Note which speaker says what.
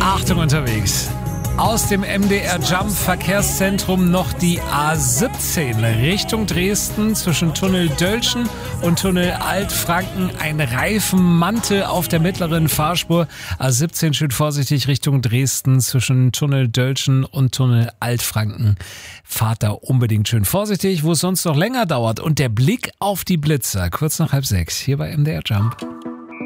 Speaker 1: Achtung unterwegs. Aus dem MDR Jump Verkehrszentrum noch die A17 Richtung Dresden zwischen Tunnel Dölschen und Tunnel Altfranken. Ein Reifenmantel auf der mittleren Fahrspur. A17 schön vorsichtig Richtung Dresden zwischen Tunnel Dölschen und Tunnel Altfranken. Fahrt da unbedingt schön vorsichtig, wo es sonst noch länger dauert. Und der Blick auf die Blitzer, kurz nach 5:30 hier bei MDR Jump.